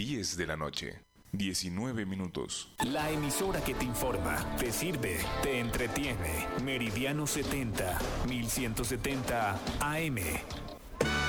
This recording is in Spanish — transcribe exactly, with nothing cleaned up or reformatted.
diez de la noche, diecinueve minutos. La emisora que te informa, te sirve, te entretiene. Meridiano setenta, mil ciento setenta A M.